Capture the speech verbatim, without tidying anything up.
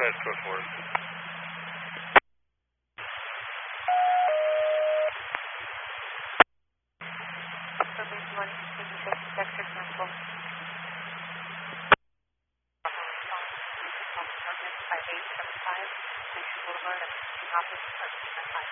ahead, code four. Information one, fifty-six, sector cancel. Apartment five eight seven five, Station Boulevard, opposite